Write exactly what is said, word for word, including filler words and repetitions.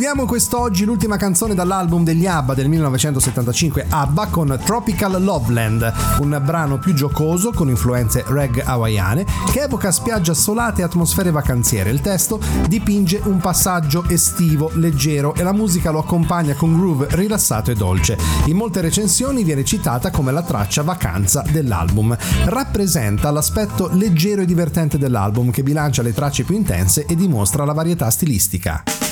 Concludiamo quest'oggi l'ultima canzone dall'album degli ABBA del millenovecentosettantacinque, ABBA, con Tropical Loveland, un brano più giocoso con influenze reggae hawaiane che evoca spiagge assolate e atmosfere vacanziere. Il testo dipinge un passaggio estivo, leggero, e la musica lo accompagna con groove rilassato e dolce. In molte recensioni viene citata come la traccia vacanza dell'album. Rappresenta l'aspetto leggero e divertente dell'album, che bilancia le tracce più intense e dimostra la varietà stilistica.